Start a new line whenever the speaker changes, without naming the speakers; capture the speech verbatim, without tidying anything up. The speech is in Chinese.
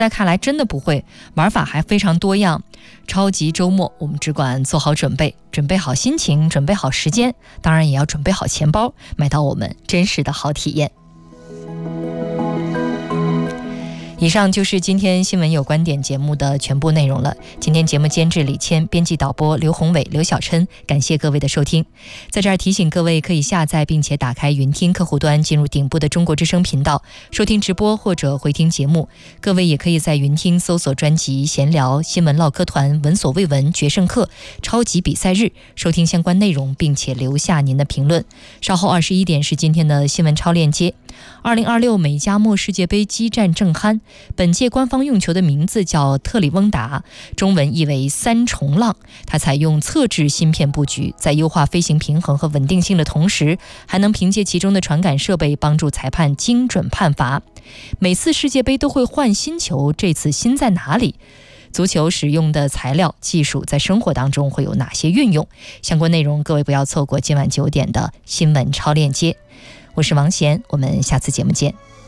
在看来真的不会，玩法还非常多样。超级周末，我们只管做好准备，准备好心情，准备好时间，当然也要准备好钱包，买到我们真实的好体验。以上就是今天新闻有观点节目的全部内容了。今天节目监制李谦，编辑导播刘宏伟、刘小琛，感谢各位的收听。在这儿提醒各位，可以下载并且打开云听客户端，进入顶部的中国之声频道，收听直播或者回听节目。各位也可以在云听搜索专辑闲聊、新闻唠嗑团、闻所未闻、决胜课、超级比赛日，收听相关内容，并且留下您的评论。稍后二十一点是今天的新闻超链接。二零二六美加墨世界杯激战正酣，本届官方用球的名字叫特里翁达，中文译为三重浪。它采用侧置芯片布局，在优化飞行平衡和稳定性的同时，还能凭借其中的传感设备帮助裁判精准判罚。每次世界杯都会换新球，这次新在哪里？足球使用的材料技术在生活当中会有哪些运用？相关内容各位不要错过今晚九点的新闻超链接。我是王贤，我们下次节目见。